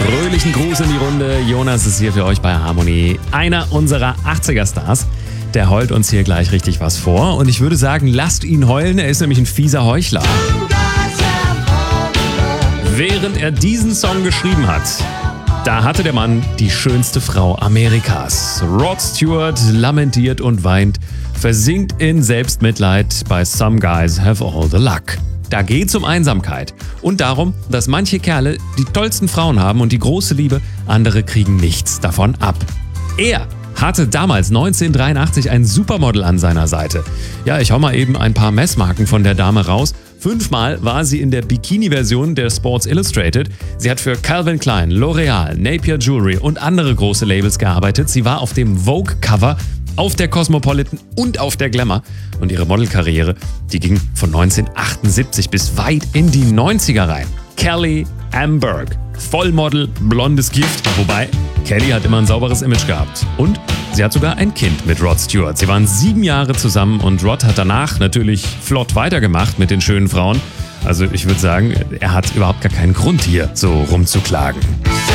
fröhlichen Gruß in die Runde. Jonas ist hier für euch bei Harmony. Einer unserer 80er-Stars. Der heult uns hier gleich richtig was vor. Und ich würde sagen, lasst ihn heulen. Er ist nämlich ein fieser Heuchler. Während er diesen Song geschrieben hat, da hatte der Mann die schönste Frau Amerikas. Rod Stewart lamentiert und weint, versinkt in Selbstmitleid bei Some Guys Have All the Luck. Da geht's um Einsamkeit und darum, dass manche Kerle die tollsten Frauen haben und die große Liebe, andere kriegen nichts davon ab. Er hatte damals 1983 ein Supermodel an seiner Seite. Ja, ich hau mal eben ein paar Messmarken von der Dame raus. 5-mal war sie in der Bikini-Version der Sports Illustrated. Sie hat für Calvin Klein, L'Oreal, Napier Jewelry und andere große Labels gearbeitet. Sie war auf dem Vogue-Cover, auf der Cosmopolitan und auf der Glamour. Und ihre Modelkarriere, die ging von 1978 bis weit in die 90er rein. Kelly Amberg, Vollmodel, blondes Gift. Wobei, Kelly hat immer ein sauberes Image gehabt. Und sie hat sogar ein Kind mit Rod Stewart. Sie waren 7 Jahre zusammen und Rod hat danach natürlich flott weitergemacht mit den schönen Frauen. Also ich würde sagen, er hat überhaupt gar keinen Grund hier so rumzuklagen.